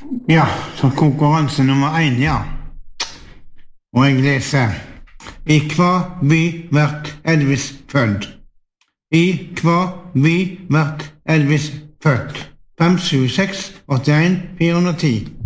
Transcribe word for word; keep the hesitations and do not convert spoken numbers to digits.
Ja, så konkurranse nummer én, ja. Og jeg leser: I hva by vert Elvis født? I hva by vert Elvis født? fem sju seks åtte en fire ti.